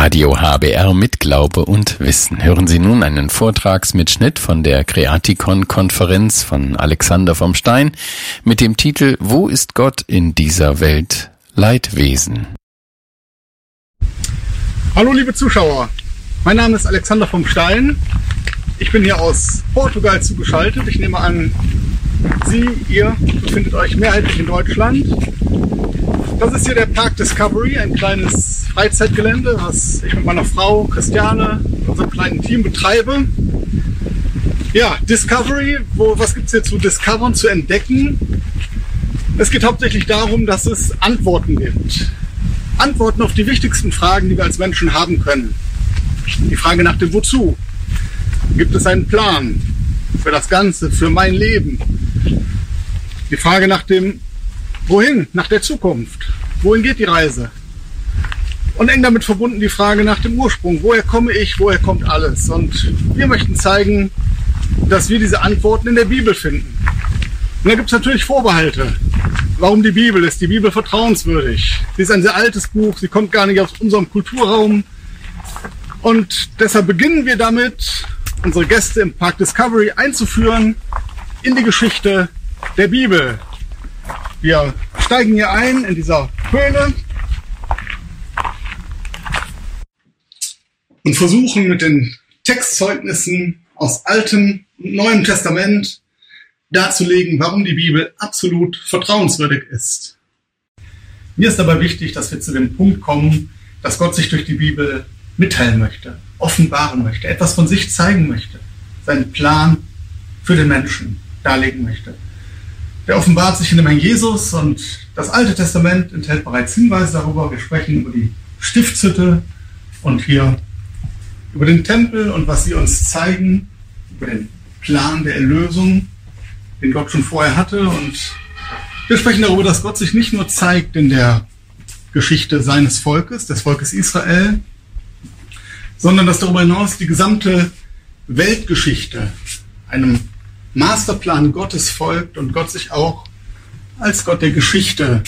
Radio HBR mit Glaube und Wissen. Hören Sie nun einen Vortragsmitschnitt von der Creaticon-Konferenz von Alexander vom Stein mit dem Titel »Wo ist Gott in dieser Welt? Leidwesen«. Hallo liebe Zuschauer, mein Name ist Alexander vom Stein. Ich bin hier aus Portugal zugeschaltet. Ich nehme an, ihr befindet euch mehrheitlich in Deutschland. Das ist hier der Park Discovery, ein kleines Freizeitgelände, was ich mit meiner Frau Christiane und unserem kleinen Team betreibe. Ja, Discovery, was gibt es hier zu discovern, zu entdecken? Es geht hauptsächlich darum, dass es Antworten gibt. Antworten auf die wichtigsten Fragen, die wir als Menschen haben können. Die Frage nach dem Wozu. Gibt es einen Plan für das Ganze, für mein Leben? Die Frage nach dem Wohin, nach der Zukunft. Wohin geht die Reise? Und eng damit verbunden die Frage nach dem Ursprung. Woher komme ich, woher kommt alles? Und wir möchten zeigen, dass wir diese Antworten in der Bibel finden. Und da gibt es natürlich Vorbehalte. Warum die Bibel? Ist die Bibel vertrauenswürdig? Sie ist ein sehr altes Buch, sie kommt gar nicht aus unserem Kulturraum. Und deshalb beginnen wir damit, unsere Gäste im Park Discovery einzuführen in die Geschichte der Bibel. Wir steigen hier ein in dieser Höhle und versuchen mit den Textzeugnissen aus Altem und Neuem Testament darzulegen, warum die Bibel absolut vertrauenswürdig ist. Mir ist dabei wichtig, dass wir zu dem Punkt kommen, dass Gott sich durch die Bibel mitteilen möchte, offenbaren möchte, etwas von sich zeigen möchte, seinen Plan für den Menschen darlegen möchte. Der offenbart sich in dem Herrn Jesus und das Alte Testament enthält bereits Hinweise darüber. Wir sprechen über die Stiftshütte und hier über den Tempel und was sie uns zeigen, über den Plan der Erlösung, den Gott schon vorher hatte. Und wir sprechen darüber, dass Gott sich nicht nur zeigt in der Geschichte seines Volkes, des Volkes Israel, sondern dass darüber hinaus die gesamte Weltgeschichte einem Masterplan Gottes folgt und Gott sich auch als Gott der Geschichte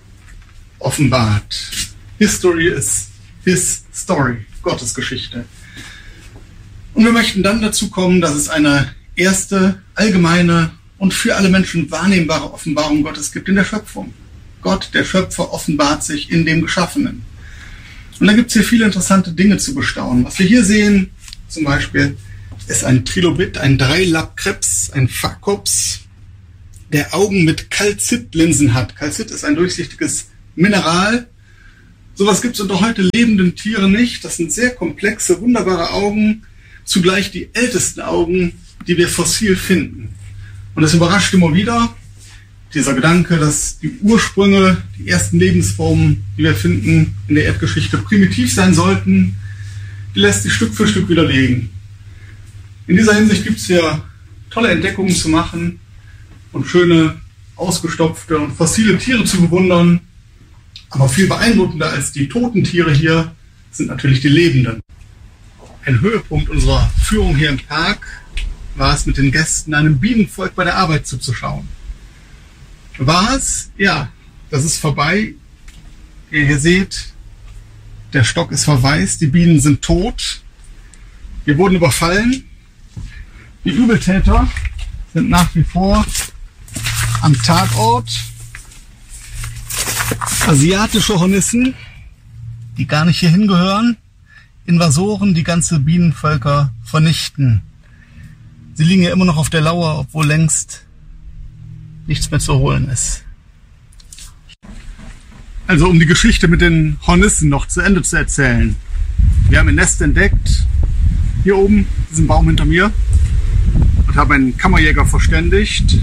offenbart. History is his story, Gottes Geschichte. Und wir möchten dann dazu kommen, dass es eine erste, allgemeine und für alle Menschen wahrnehmbare Offenbarung Gottes gibt in der Schöpfung. Gott, der Schöpfer, offenbart sich in dem Geschaffenen. Und da gibt es hier viele interessante Dinge zu bestaunen. Was wir hier sehen, zum Beispiel, ist ein Trilobit, ein Dreilappkrebs, ein Phakops, der Augen mit Calcit-Linsen hat. Calcit ist ein durchsichtiges Mineral. Sowas gibt es unter heute lebenden Tieren nicht. Das sind sehr komplexe, wunderbare Augen, zugleich die ältesten Augen, die wir fossil finden. Und das überrascht immer wieder, dieser Gedanke, dass die Ursprünge, die ersten Lebensformen, die wir finden in der Erdgeschichte, primitiv sein sollten, die lässt sich Stück für Stück widerlegen. In dieser Hinsicht gibt es hier tolle Entdeckungen zu machen und schöne, ausgestopfte und fossile Tiere zu bewundern. Aber viel beeindruckender als die toten Tiere hier sind natürlich die lebenden. Ein Höhepunkt unserer Führung hier im Park war es, mit den Gästen einem Bienenvolk bei der Arbeit zuzuschauen. War es? Ja, das ist vorbei. Wie ihr hier seht, der Stock ist verwaist, die Bienen sind tot. Wir wurden überfallen. Die Übeltäter sind nach wie vor am Tatort. Asiatische Hornissen, die gar nicht hier hingehören. Invasoren, die ganze Bienenvölker vernichten. Sie liegen ja immer noch auf der Lauer, obwohl längst nichts mehr zu holen ist. Also um die Geschichte mit den Hornissen noch zu Ende zu erzählen. Wir haben ein Nest entdeckt, hier oben, diesen Baum hinter mir. Und habe einen Kammerjäger verständigt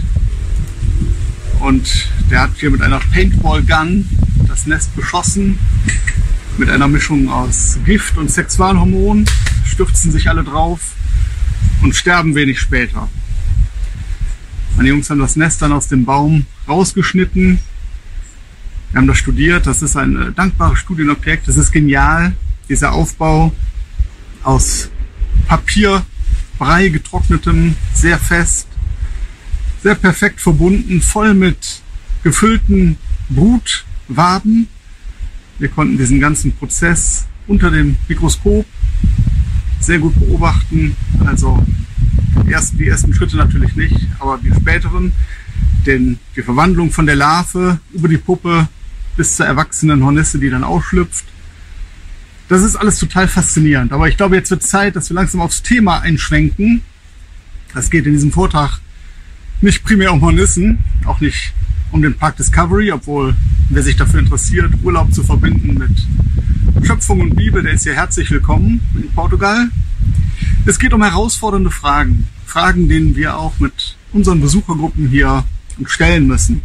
und der hat hier mit einer Paintball-Gun das Nest beschossen. Mit einer Mischung aus Gift und Sexualhormon stürzen sich alle drauf und sterben wenig später. Meine Jungs haben das Nest dann aus dem Baum rausgeschnitten. Wir haben das studiert, das ist ein dankbares Studienobjekt, das ist genial, dieser Aufbau aus Papierbrei getrocknetem, sehr fest, sehr perfekt verbunden, voll mit gefüllten Brutwaben. Wir konnten diesen ganzen Prozess unter dem Mikroskop sehr gut beobachten. Also die ersten Schritte natürlich nicht, aber die späteren, denn die Verwandlung von der Larve über die Puppe bis zur erwachsenen Hornisse, die dann ausschlüpft, das ist alles total faszinierend. Aber ich glaube, jetzt wird Zeit, dass wir langsam aufs Thema einschwenken. Das geht in diesem Vortrag nicht primär um Hornissen, auch nicht um den Park Discovery, obwohl, wer sich dafür interessiert, Urlaub zu verbinden mit Schöpfung und Bibel, der ist hier herzlich willkommen in Portugal. Es geht um herausfordernde Fragen, Fragen, denen wir auch mit unseren Besuchergruppen hier stellen müssen.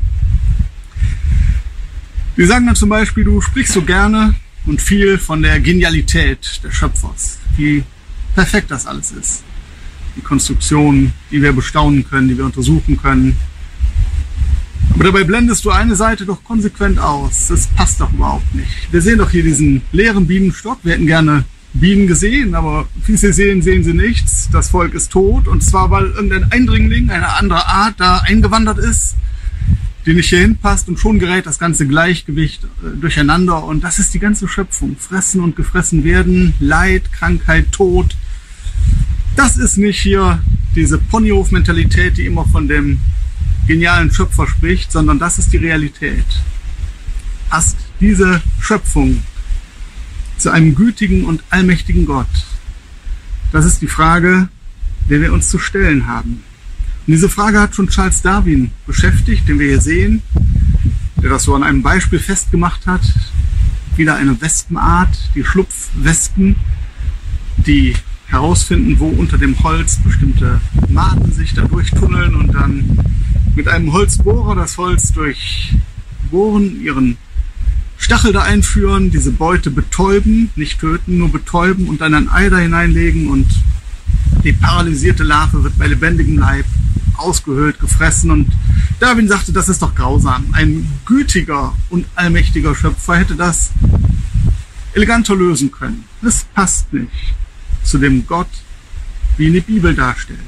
Wir sagen dann zum Beispiel, du sprichst so gerne und viel von der Genialität des Schöpfers, wie perfekt das alles ist. Die Konstruktionen, die wir bestaunen können, die wir untersuchen können. Aber dabei blendest du eine Seite doch konsequent aus. Das passt doch überhaupt nicht. Wir sehen doch hier diesen leeren Bienenstock. Wir hätten gerne Bienen gesehen, aber wie Sie sehen, sehen Sie nichts. Das Volk ist tot. Und zwar, weil irgendein Eindringling, eine andere Art, da eingewandert ist, die nicht hierhin passt. Und schon gerät das ganze Gleichgewicht durcheinander. Und das ist die ganze Schöpfung. Fressen und gefressen werden, Leid, Krankheit, Tod. Das ist nicht hier diese Ponyhof-Mentalität, die immer von dem genialen Schöpfer spricht, sondern das ist die Realität. Passt diese Schöpfung zu einem gütigen und allmächtigen Gott? Das ist die Frage, der wir uns zu stellen haben. Und diese Frage hat schon Charles Darwin beschäftigt, den wir hier sehen, der das so an einem Beispiel festgemacht hat. Wieder eine Wespenart, die Schlupfwespen, die herausfinden, wo unter dem Holz bestimmte Maden sich da durchtunneln und dann mit einem Holzbohrer das Holz durchbohren, ihren Stachel da einführen, diese Beute betäuben, nicht töten, nur betäuben und dann ein Ei da hineinlegen und die paralysierte Larve wird bei lebendigem Leib ausgehöhlt, gefressen. Und Darwin sagte, das ist doch grausam. Ein gütiger und allmächtiger Schöpfer hätte das eleganter lösen können. Das passt nicht zu dem Gott, wie ihn die Bibel darstellt.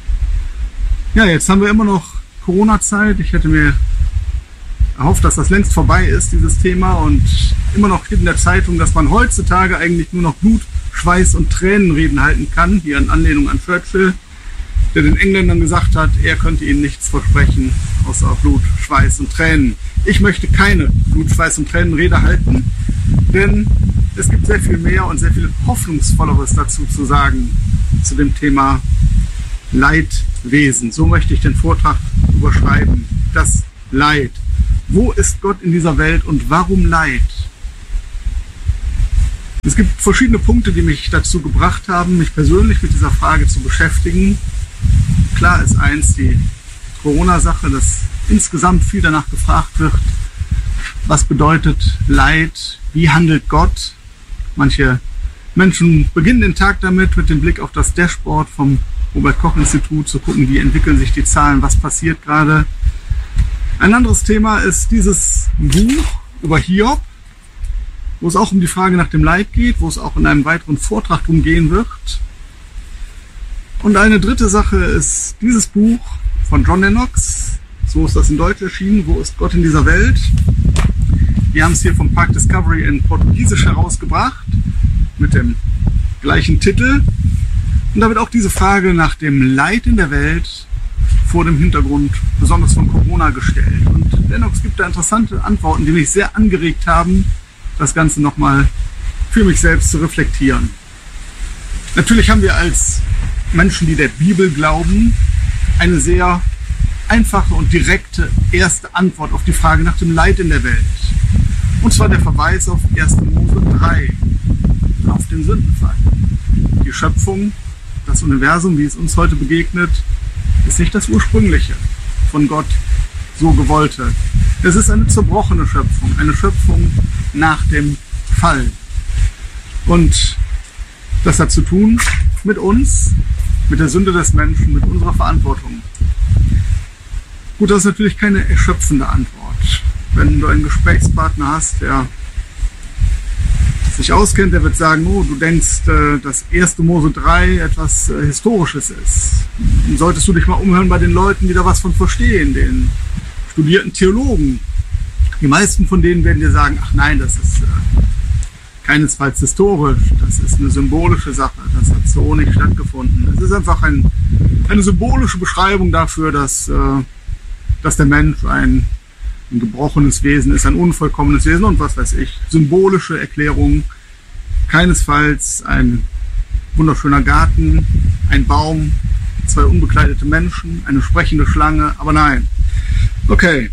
Ja, jetzt haben wir immer noch Corona-Zeit. Ich hätte mir erhofft, dass das längst vorbei ist, dieses Thema. Und immer noch steht in der Zeitung, dass man heutzutage eigentlich nur noch Blut, Schweiß und Tränenreden halten kann. Hier in Anlehnung an Churchill, der den Engländern gesagt hat, er könnte ihnen nichts versprechen, außer Blut, Schweiß und Tränen. Ich möchte keine Blut, Schweiß und Tränenrede halten, denn es gibt sehr viel mehr und sehr viel Hoffnungsvolleres dazu zu sagen, zu dem Thema Leidwesen. So möchte ich den Vortrag überschreiben. Das Leid. Wo ist Gott in dieser Welt und warum Leid? Es gibt verschiedene Punkte, die mich dazu gebracht haben, mich persönlich mit dieser Frage zu beschäftigen. Klar ist eins, die Corona-Sache, dass insgesamt viel danach gefragt wird, was bedeutet Leid, wie handelt Gott? Manche Menschen beginnen den Tag damit, mit dem Blick auf das Dashboard vom Robert-Koch-Institut zu gucken, wie entwickeln sich die Zahlen, was passiert gerade. Ein anderes Thema ist dieses Buch über Hiob, wo es auch um die Frage nach dem Leid geht, wo es auch in einem weiteren Vortrag drum gehen wird. Und eine dritte Sache ist dieses Buch von John Lennox, so ist das in Deutsch erschienen, Wo ist Gott in dieser Welt? Wir haben es hier vom Park Discovery in Portugiesisch herausgebracht, mit dem gleichen Titel. Und da wird auch diese Frage nach dem Leid in der Welt vor dem Hintergrund besonders von Corona gestellt. Und Lennox gibt da interessante Antworten, die mich sehr angeregt haben, das Ganze nochmal für mich selbst zu reflektieren. Natürlich haben wir als Menschen, die der Bibel glauben, eine sehr einfache und direkte erste Antwort auf die Frage nach dem Leid in der Welt. Und zwar der Verweis auf 1. Mose 3, auf den Sündenfall. Die Schöpfung, das Universum, wie es uns heute begegnet, ist nicht das ursprüngliche, von Gott so gewollte. Es ist eine zerbrochene Schöpfung, eine Schöpfung nach dem Fall. Und das hat zu tun mit uns, mit der Sünde des Menschen, mit unserer Verantwortung. Gut, das ist natürlich keine erschöpfende Antwort. Wenn du einen Gesprächspartner hast, der sich auskennt, der wird sagen, oh, du denkst, dass 1. Mose 3 etwas Historisches ist. Dann solltest du dich mal umhören bei den Leuten, die da was von verstehen, den studierten Theologen. Die meisten von denen werden dir sagen, ach nein, das ist keinesfalls historisch. Das ist eine symbolische Sache. Das hat so nicht stattgefunden. Es ist einfach eine symbolische Beschreibung dafür, dass der Mensch ein gebrochenes Wesen ist, ein unvollkommenes Wesen und was weiß ich. Symbolische Erklärung. Keinesfalls ein wunderschöner Garten, ein Baum, 2 unbekleidete Menschen, eine sprechende Schlange, aber nein. Okay.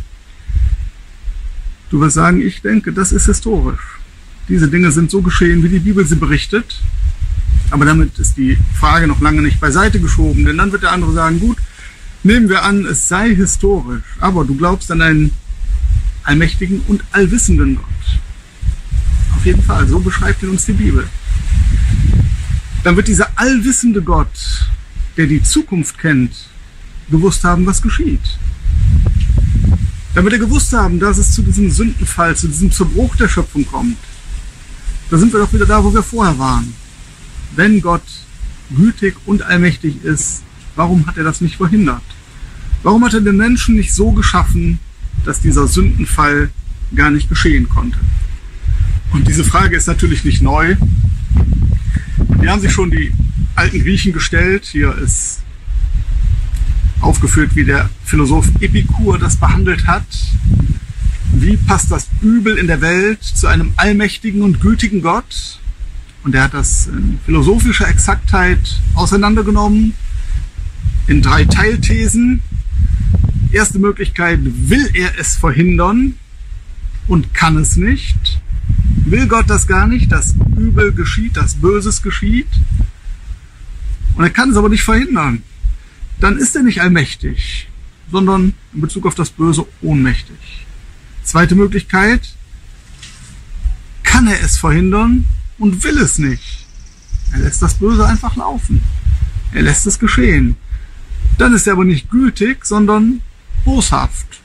Du wirst sagen, ich denke, das ist historisch. Diese Dinge sind so geschehen, wie die Bibel sie berichtet. Aber damit ist die Frage noch lange nicht beiseite geschoben, denn dann wird der andere sagen, gut, nehmen wir an, es sei historisch, aber du glaubst an einen allmächtigen und allwissenden Gott. Auf jeden Fall, so beschreibt ihn uns die Bibel. Dann wird dieser allwissende Gott, der die Zukunft kennt, gewusst haben, was geschieht. Dann wird er gewusst haben, dass es zu diesem Sündenfall, zu diesem Zerbruch der Schöpfung kommt. Da sind wir doch wieder da, wo wir vorher waren. Wenn Gott gütig und allmächtig ist, warum hat er das nicht verhindert? Warum hat er den Menschen nicht so geschaffen, dass dieser Sündenfall gar nicht geschehen konnte? Und diese Frage ist natürlich nicht neu. Die haben sich schon die alten Griechen gestellt. Hier ist aufgeführt, wie der Philosoph Epikur das behandelt hat. Wie passt das Übel in der Welt zu einem allmächtigen und gütigen Gott? Und er hat das in philosophischer Exaktheit auseinandergenommen in 3 Teilthesen. Erste Möglichkeit, will er es verhindern und kann es nicht? Will Gott das gar nicht, dass Übel geschieht, dass Böses geschieht? Und er kann es aber nicht verhindern. Dann ist er nicht allmächtig, sondern in Bezug auf das Böse ohnmächtig. Zweite Möglichkeit, kann er es verhindern und will es nicht. Er lässt das Böse einfach laufen. Er lässt es geschehen. Dann ist er aber nicht gütig, sondern boshaft.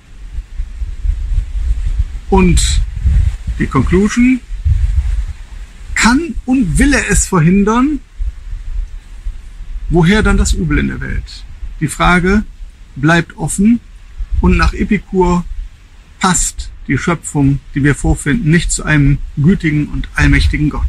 Und die Conclusion, kann und will er es verhindern, woher dann das Übel in der Welt? Die Frage bleibt offen und nach Epikur passt die Schöpfung, die wir vorfinden, nicht zu einem gütigen und allmächtigen Gott.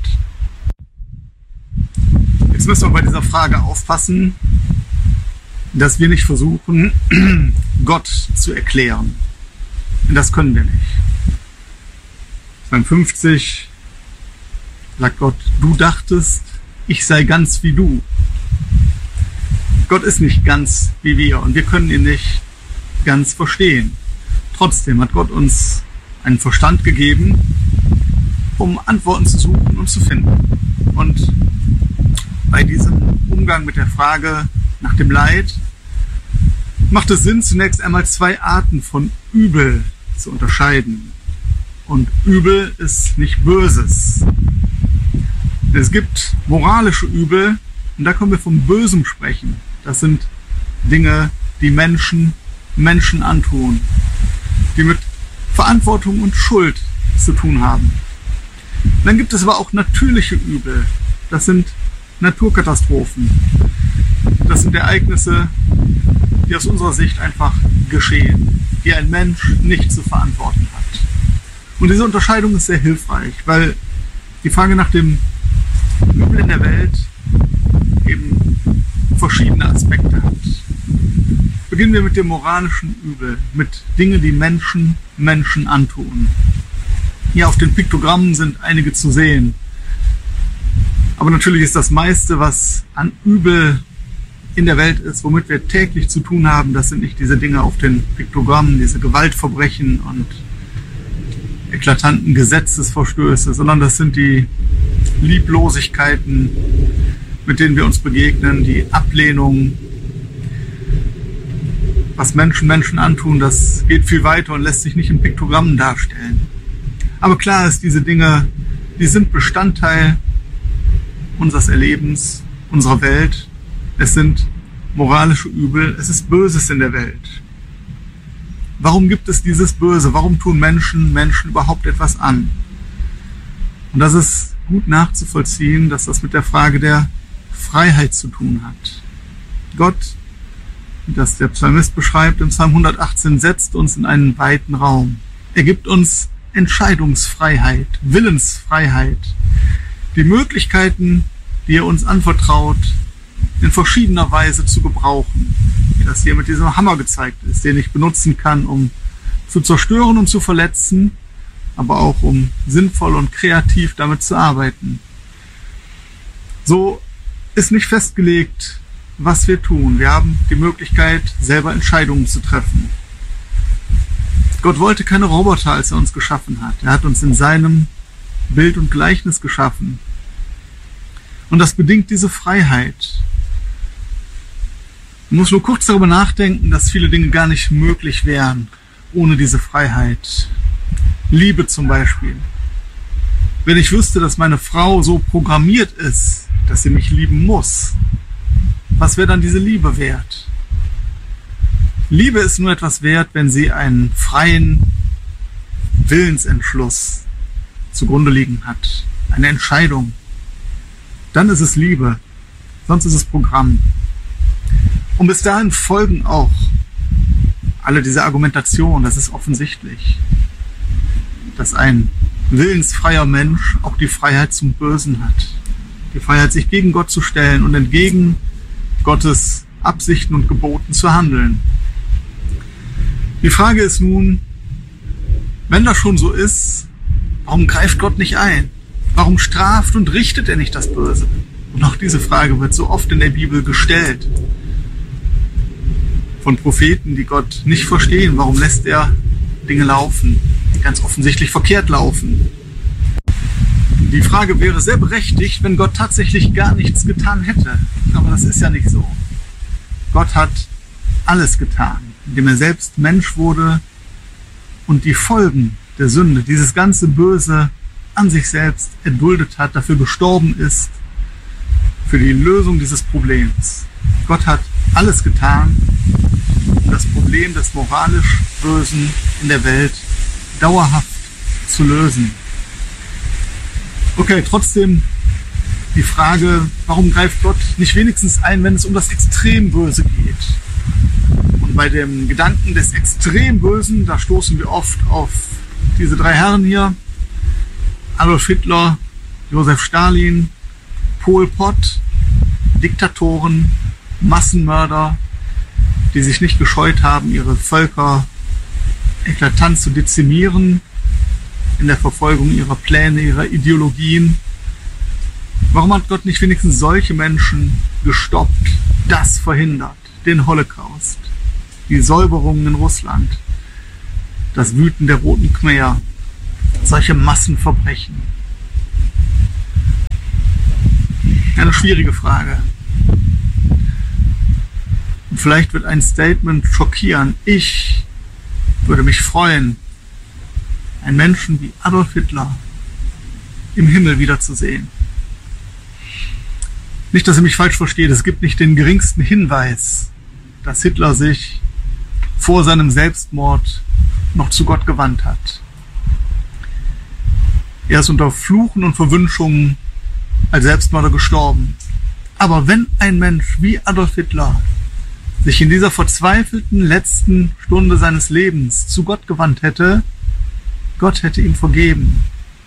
Jetzt müssen wir bei dieser Frage aufpassen, dass wir nicht versuchen, Gott zu erklären. Und das können wir nicht. Psalm 50 sagt Gott, du dachtest, ich sei ganz wie du. Gott ist nicht ganz wie wir und wir können ihn nicht ganz verstehen. Trotzdem hat Gott uns einen Verstand gegeben, um Antworten zu suchen und zu finden. Und bei diesem Umgang mit der Frage nach dem Leid macht es Sinn, zunächst einmal 2 Arten von Übel zu unterscheiden. Und Übel ist nicht Böses. Es gibt moralische Übel und da können wir vom Bösen sprechen. Das sind Dinge, die Menschen antun, die mit Verantwortung und Schuld zu tun haben. Dann gibt es aber auch natürliche Übel. Das sind Naturkatastrophen. Das sind Ereignisse, die aus unserer Sicht einfach geschehen, die ein Mensch nicht zu verantworten hat. Und diese Unterscheidung ist sehr hilfreich, weil die Frage nach dem Übel in der Welt eben verschiedene Aspekte hat. Beginnen wir mit dem moralischen Übel, mit Dingen, die Menschen antun. Hier auf den Piktogrammen sind einige zu sehen. Aber natürlich ist das meiste, was an Übel in der Welt ist, womit wir täglich zu tun haben, das sind nicht diese Dinge auf den Piktogrammen, diese Gewaltverbrechen und eklatanten Gesetzesverstöße, sondern das sind die Lieblosigkeiten, mit denen wir uns begegnen, die Ablehnung. Was Menschen antun, das geht viel weiter und lässt sich nicht in Piktogrammen darstellen. Aber klar ist, diese Dinge, die sind Bestandteil unseres Erlebens, unserer Welt. Es sind moralische Übel, es ist Böses in der Welt. Warum gibt es dieses Böse? Warum tun Menschen überhaupt etwas an? Und das ist gut nachzuvollziehen, dass das mit der Frage der Freiheit zu tun hat. Gott, wie das der Psalmist beschreibt im Psalm 118, setzt uns in einen weiten Raum. Er gibt uns Entscheidungsfreiheit, Willensfreiheit, die Möglichkeiten, die er uns anvertraut, in verschiedener Weise zu gebrauchen. Wie das hier mit diesem Hammer gezeigt ist, den ich benutzen kann, um zu zerstören und zu verletzen, aber auch um sinnvoll und kreativ damit zu arbeiten. So ist nicht festgelegt, was wir tun. Wir haben die Möglichkeit, selber Entscheidungen zu treffen. Gott wollte keine Roboter, als er uns geschaffen hat. Er hat uns in seinem Bild und Gleichnis geschaffen. Und das bedingt diese Freiheit. Man muss nur kurz darüber nachdenken, dass viele Dinge gar nicht möglich wären ohne diese Freiheit. Liebe zum Beispiel. Wenn ich wüsste, dass meine Frau so programmiert ist, dass sie mich lieben muss, was wäre dann diese Liebe wert? Liebe ist nur etwas wert, wenn sie einen freien Willensentschluss zugrunde liegen hat. Eine Entscheidung. Dann ist es Liebe. Sonst ist es Programm. Und bis dahin folgen auch alle diese Argumentationen. Das ist offensichtlich, dass ein willensfreier Mensch auch die Freiheit zum Bösen hat. Die Freiheit, sich gegen Gott zu stellen und entgegen Gottes Absichten und Geboten zu handeln. Die Frage ist nun, wenn das schon so ist, warum greift Gott nicht ein? Warum straft und richtet er nicht das Böse? Und auch diese Frage wird so oft in der Bibel gestellt. Von Propheten, die Gott nicht verstehen. Warum lässt er Dinge laufen, die ganz offensichtlich verkehrt laufen? Die Frage wäre sehr berechtigt, wenn Gott tatsächlich gar nichts getan hätte. Aber das ist ja nicht so. Gott hat alles getan, indem er selbst Mensch wurde und die Folgen der Sünde, dieses ganze Böse an sich selbst erduldet hat, dafür gestorben ist, für die Lösung dieses Problems. Gott hat alles getan, um das Problem des moralisch Bösen in der Welt dauerhaft zu lösen. Okay, trotzdem die Frage, warum greift Gott nicht wenigstens ein, wenn es um das Extremböse geht? Und bei dem Gedanken des Extrembösen, da stoßen wir oft auf diese drei Herren hier, Adolf Hitler, Josef Stalin, Pol Pot, Diktatoren, Massenmörder, die sich nicht gescheut haben, ihre Völker eklatant zu dezimieren in der Verfolgung ihrer Pläne, ihrer Ideologien. Warum hat Gott nicht wenigstens solche Menschen gestoppt, das verhindert, den Holocaust, die Säuberungen in Russland, das Wüten der Roten Khmer, solche Massenverbrechen? Eine schwierige Frage. Und vielleicht wird ein Statement schockieren. Ich würde mich freuen, einen Menschen wie Adolf Hitler im Himmel wiederzusehen. Nicht, dass ihr mich falsch versteht, es gibt nicht den geringsten Hinweis, dass Hitler sich vor seinem Selbstmord noch zu Gott gewandt hat. Er ist unter Fluchen und Verwünschungen als Selbstmörder gestorben. Aber wenn ein Mensch wie Adolf Hitler sich in dieser verzweifelten letzten Stunde seines Lebens zu Gott gewandt hätte, Gott hätte ihm vergeben.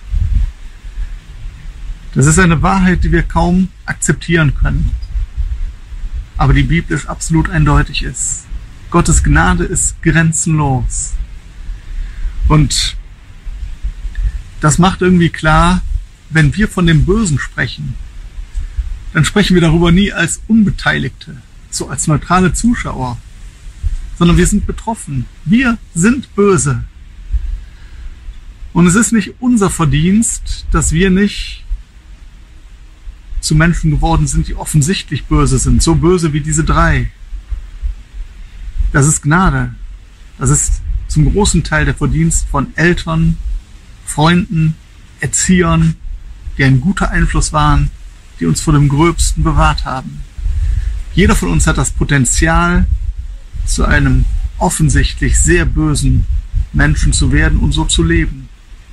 Das ist eine Wahrheit, die wir kaum akzeptieren können, aber die biblisch absolut eindeutig ist. Gottes Gnade ist grenzenlos. Und das macht irgendwie klar, wenn wir von dem Bösen sprechen, dann sprechen wir darüber nie als Unbeteiligte, so als neutrale Zuschauer, sondern wir sind betroffen. Wir sind böse. Und es ist nicht unser Verdienst, dass wir nicht zu Menschen geworden sind, die offensichtlich böse sind, so böse wie diese drei. Das ist Gnade. Das ist zum großen Teil der Verdienst von Eltern, Freunden, Erziehern, die ein guter Einfluss waren, die uns vor dem Gröbsten bewahrt haben. Jeder von uns hat das Potenzial, zu einem offensichtlich sehr bösen Menschen zu werden und so zu leben.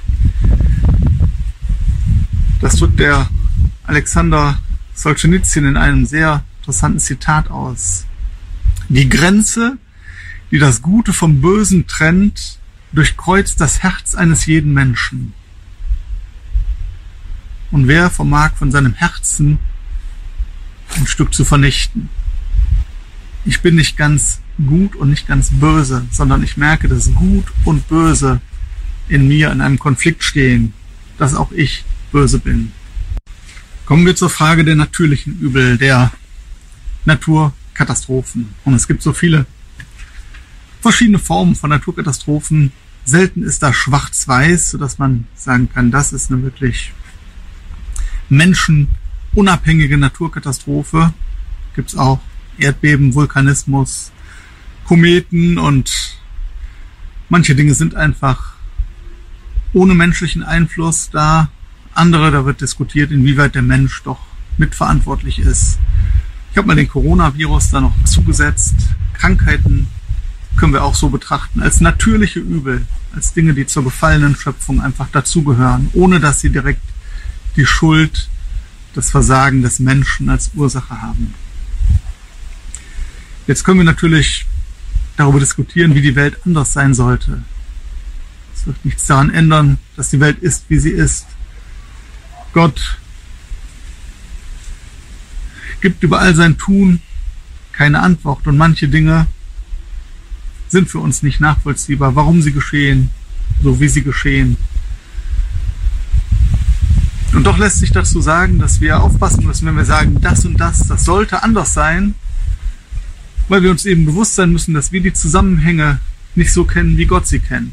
Das drückt der Alexander Solzhenitsyn in einem sehr interessanten Zitat aus. Die Grenze, die das Gute vom Bösen trennt, durchkreuzt das Herz eines jeden Menschen. Und wer vermag von seinem Herzen ein Stück zu vernichten? Ich bin nicht ganz gut und nicht ganz böse, sondern ich merke, dass Gut und Böse in mir in einem Konflikt stehen, dass auch ich böse bin. Kommen wir zur Frage der natürlichen Übel, der Naturkatastrophen. Und es gibt so viele verschiedene Formen von Naturkatastrophen. Selten ist da schwarz-weiß, sodass man sagen kann, das ist eine wirklich menschenunabhängige Naturkatastrophe. Gibt es auch Erdbeben, Vulkanismus, Kometen und manche Dinge sind einfach ohne menschlichen Einfluss da. Andere, da wird diskutiert, inwieweit der Mensch doch mitverantwortlich ist. Ich habe mal den Coronavirus da noch zugesetzt. Krankheiten können wir auch so betrachten, als natürliche Übel, als Dinge, die zur gefallenen Schöpfung einfach dazugehören, ohne dass sie direkt die Schuld, das Versagen des Menschen als Ursache haben. Jetzt können wir natürlich darüber diskutieren, wie die Welt anders sein sollte. Es wird nichts daran ändern, dass die Welt ist, wie sie ist. Gott gibt über all sein Tun keine Antwort und manche Dinge sind für uns nicht nachvollziehbar, warum sie geschehen, so wie sie geschehen. Und doch lässt sich dazu sagen, dass wir aufpassen müssen, wenn wir sagen, das und das sollte anders sein, weil wir uns eben bewusst sein müssen, dass wir die Zusammenhänge nicht so kennen, wie Gott sie kennt.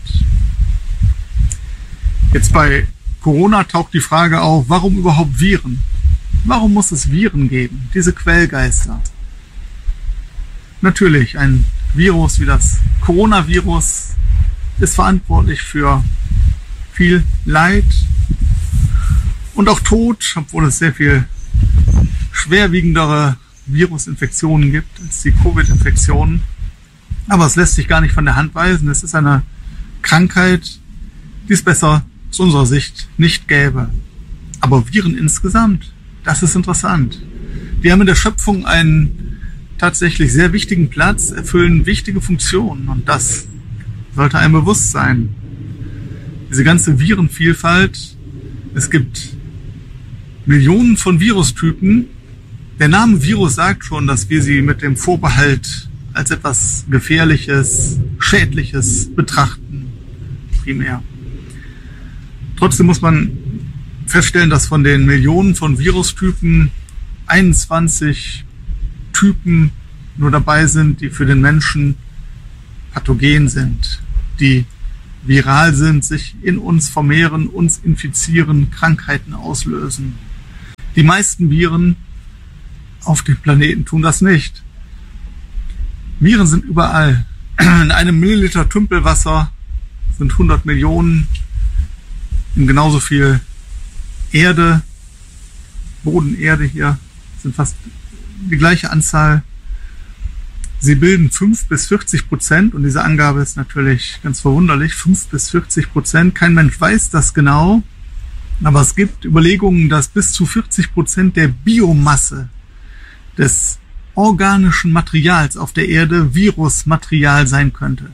Jetzt bei Corona taucht die Frage auf, warum überhaupt Viren? Warum muss es Viren geben, diese Quellgeister? Natürlich, ein Virus wie das Coronavirus ist verantwortlich für viel Leid und auch Tod, obwohl es sehr viel schwerwiegendere Virusinfektionen gibt als die Covid-Infektionen. Aber es lässt sich gar nicht von der Hand weisen. Es ist eine Krankheit, die es besser aus unserer Sicht nicht gäbe. Aber Viren insgesamt, das ist interessant. Die haben in der Schöpfung einen tatsächlich sehr wichtigen Platz, erfüllen wichtige Funktionen und das sollte einem bewusst sein. Diese ganze Virenvielfalt, es gibt Millionen von Virustypen. Der Name Virus sagt schon, dass wir sie mit dem Vorbehalt als etwas Gefährliches, Schädliches betrachten, primär. Trotzdem muss man feststellen, dass von den Millionen von Virustypen 21 Typen nur dabei sind, die für den Menschen pathogen sind, die viral sind, sich in uns vermehren, uns infizieren, Krankheiten auslösen. Die meisten Viren auf dem Planeten tun das nicht. Viren sind überall. In einem Milliliter Tümpelwasser sind 100 Millionen, in genauso viel Erde, Bodenerde hier, sind fast die gleiche Anzahl. Sie bilden 5-40%, und diese Angabe ist natürlich ganz verwunderlich, 5-40%. Kein Mensch weiß das genau, aber es gibt Überlegungen, dass bis zu 40% der Biomasse des organischen Materials auf der Erde Virusmaterial sein könnte.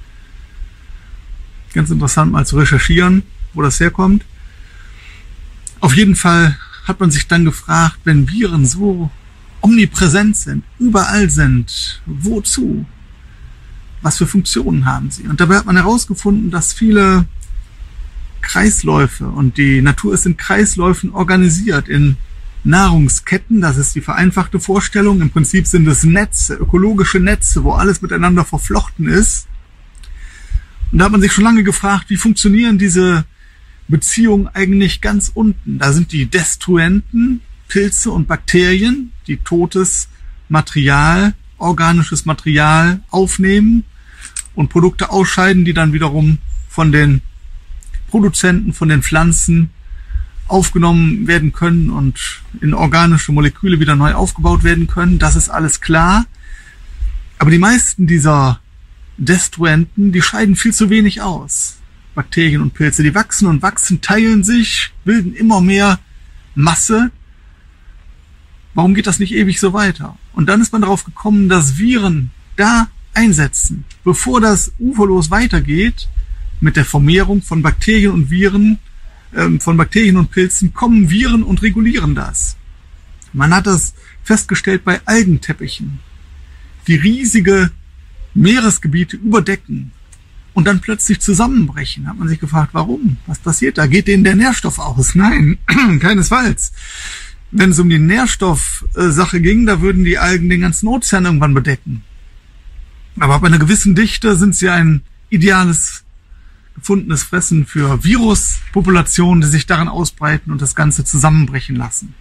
Ganz interessant mal zu recherchieren, wo das herkommt. Auf jeden Fall hat man sich dann gefragt, wenn Viren so omnipräsent sind, überall sind, wozu? Was für Funktionen haben sie? Und dabei hat man herausgefunden, dass viele Kreisläufe, und die Natur ist in Kreisläufen organisiert, in Nahrungsketten, das ist die vereinfachte Vorstellung. Im Prinzip sind es Netze, ökologische Netze, wo alles miteinander verflochten ist. Und da hat man sich schon lange gefragt, wie funktionieren diese Beziehungen eigentlich ganz unten? Da sind die Destruenten, Pilze und Bakterien, die totes Material, organisches Material aufnehmen und Produkte ausscheiden, die dann wiederum von den Produzenten, von den Pflanzen aufgenommen werden können und in organische Moleküle wieder neu aufgebaut werden können. Das ist alles klar. Aber die meisten dieser Destruenten, die scheiden viel zu wenig aus. Bakterien und Pilze, die wachsen und wachsen, teilen sich, bilden immer mehr Masse. Warum geht das nicht ewig so weiter? Und dann ist man darauf gekommen, dass Viren da einsetzen, bevor das uferlos weitergeht, mit der Vermehrung von Bakterien und Viren, von Bakterien und Pilzen kommen Viren und regulieren das. Man hat das festgestellt bei Algenteppichen, die riesige Meeresgebiete überdecken und dann plötzlich zusammenbrechen. Hat man sich gefragt, warum? Was passiert da? Geht denen der Nährstoff aus? Nein, keinesfalls. Wenn es um die Nährstoffsache ging, da würden die Algen den ganzen Ozean irgendwann bedecken. Aber bei einer gewissen Dichte sind sie ein ideales gefundenes Fressen für Viruspopulationen, die sich daran ausbreiten und das Ganze zusammenbrechen lassen.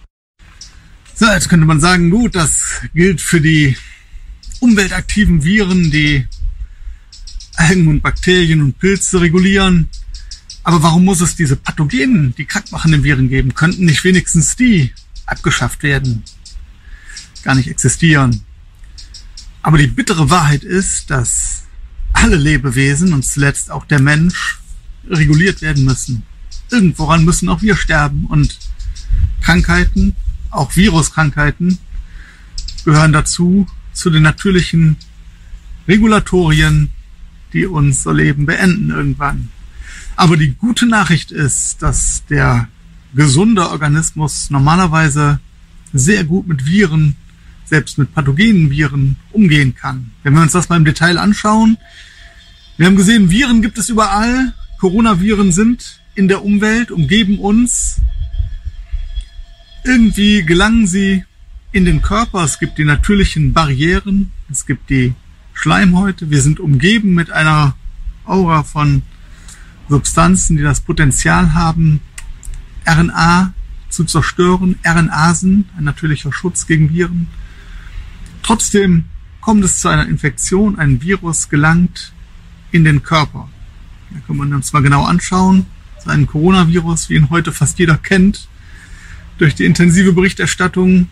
So, jetzt könnte man sagen, gut, das gilt für die umweltaktiven Viren, die Algen und Bakterien und Pilze regulieren. Aber warum muss es diese pathogenen, die krankmachenden Viren geben? Könnten nicht wenigstens die abgeschafft werden? Gar nicht existieren. Aber die bittere Wahrheit ist, dass alle Lebewesen und zuletzt auch der Mensch reguliert werden müssen. Irgendworan müssen auch wir sterben. Und Krankheiten, auch Viruskrankheiten, gehören dazu, zu den natürlichen Regulatorien, die unser Leben beenden irgendwann. Aber die gute Nachricht ist, dass der gesunde Organismus normalerweise sehr gut mit Viren, selbst mit pathogenen Viren, umgehen kann. Wenn wir uns das mal im Detail anschauen, wir haben gesehen, Viren gibt es überall. Coronaviren sind in der Umwelt, umgeben uns. Irgendwie gelangen sie in den Körper. Es gibt die natürlichen Barrieren, es gibt die Schleimhäute. Wir sind umgeben mit einer Aura von Substanzen, die das Potenzial haben, RNA zu zerstören. RNasen, ein natürlicher Schutz gegen Viren. Trotzdem kommt es zu einer Infektion, ein Virus gelangt in den Körper. Da können wir uns mal genau anschauen. So ein Coronavirus, wie ihn heute fast jeder kennt, durch die intensive Berichterstattung.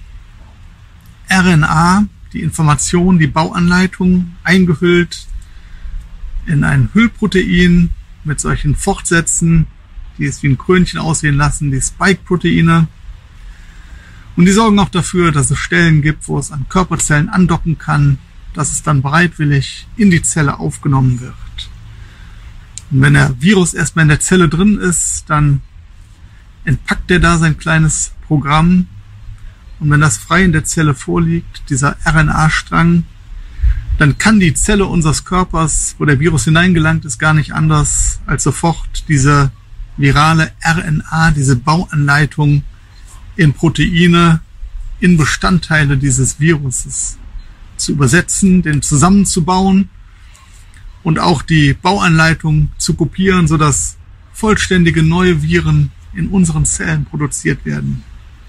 RNA, die Information, die Bauanleitung, eingehüllt in ein Hüllprotein mit solchen Fortsätzen, die es wie ein Krönchen aussehen lassen, die Spike-Proteine. Und die sorgen auch dafür, dass es Stellen gibt, wo es an Körperzellen andocken kann, dass es dann bereitwillig in die Zelle aufgenommen wird. Und wenn der Virus erstmal in der Zelle drin ist, dann entpackt er da sein kleines Programm. Und wenn das frei in der Zelle vorliegt, dieser RNA-Strang, dann kann die Zelle unseres Körpers, wo der Virus hineingelangt ist, gar nicht anders, als sofort diese virale RNA, diese Bauanleitung in Proteine, in Bestandteile dieses Viruses zu übersetzen, den zusammenzubauen und auch die Bauanleitung zu kopieren, sodass vollständige neue Viren in unseren Zellen produziert werden.